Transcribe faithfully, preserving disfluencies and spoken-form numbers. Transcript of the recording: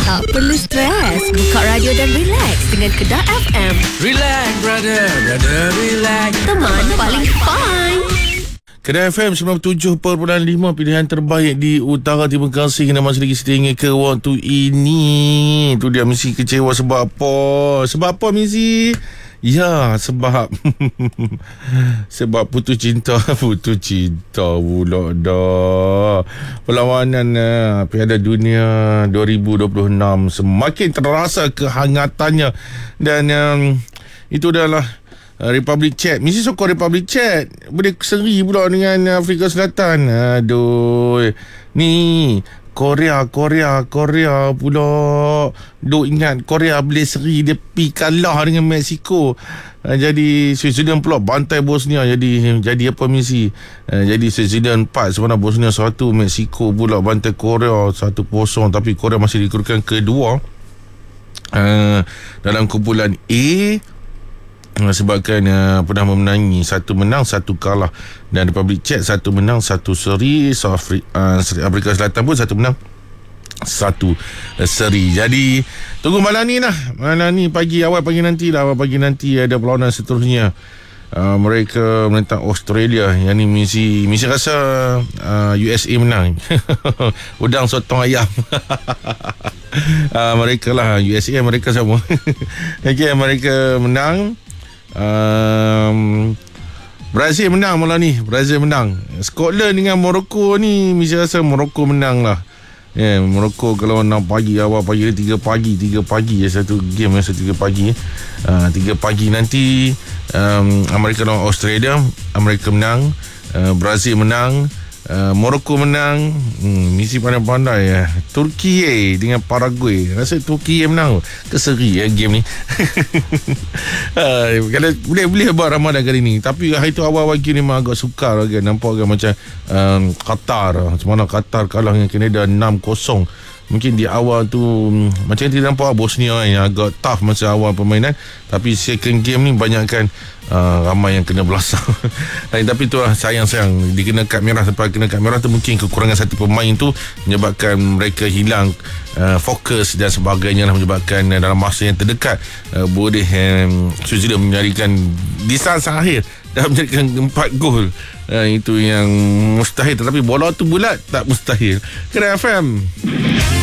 Tak perlu stres. Buka radio dan relax dengan Kedah F M. Relax, brother, brother, relax. Teman paling fine. Kedah F M sembilan puluh tujuh perpuluhan lima, pilihan terbaik di utara. Terima kasih kerana masih lagi setia hingga ke waktu ini. Tu dia mesti kecewa sebab apa? Sebab apa Misi? Ya, sebab sebab putus cinta. Putus cinta pula dah. Perlawanan uh, Piala Dunia dua ribu dua puluh enam semakin terasa kehangatannya. Dan um, itu adalah uh, Republic Czech. Mesti sokong Republic Czech. Boleh seri pula dengan Afrika Selatan. Aduh. Ni Korea, Korea, Korea pula. Duk ingat Korea boleh seri, dia pi kalah dengan Mexico. Uh, jadi Switzerland pula bantai Bosnia. Jadi jadi apa misi? Uh, jadi Switzerland empat sebenarnya Bosnia satu. Mexico pula bantai Korea satu kosong. Tapi Korea masih dikerukan kedua uh, dalam kumpulan A, sebabkan uh, pernah memenangi satu menang satu kalah, dan Republik Czech satu menang satu seri. South Africa, uh, Afrika Selatan pun satu menang satu uh, seri. Jadi tunggu malam ni lah. Malam ni pagi, awal pagi nanti lah. Awal pagi nanti ada perlawanan seterusnya. Uh, mereka menentang Australia. Yang ni misi misi rasa uh, U S A menang. Udang sotong ayam. uh, mereka lah U S A, mereka sama. Okay, mereka menang. Um, Brazil menang malam ni. Brazil menang. Scotland dengan Morocco ni mesti rasa Morocco menang lah. Yeah, Morocco kalau enam pagi, awal pagi ni tiga pagi, tiga pagi ya, satu game masa tiga pagi. Uh, tiga pagi nanti um, Amerika lawan Australia. Amerika menang, uh, Brazil menang, uh, Morocco menang. Hmm, misi pandai-pandai ya. Turki eh, dengan Paraguay. Rasa Turki eh menang. Keseri ya game ni. uh, kalau boleh boleh buat Ramadan kali ni. Tapi hari tu awal-awal game ni memang agak sukar kan. Nampak kan macam um, Qatar. Semalam Qatar kalah dengan Canada enam kosong. Mungkin di awal tu hmm, macam tidak nampak Bosnia yang agak tough masa awal permainan. Tapi second game ni banyakkan uh, ramai yang kena belasah. Tapi tu lah, sayang-sayang dikena kad merah. Sampai kena kad merah tu mungkin kekurangan satu pemain tu menyebabkan mereka hilang uh, fokus dan sebagainya lah, menyebabkan uh, dalam masa yang terdekat uh, boleh um, Switzerland menyarikan di saat akhir dan menjadikan empat gol. Uh, itu yang mustahil. Tetapi bola tu bulat tak mustahil. Kedah F M.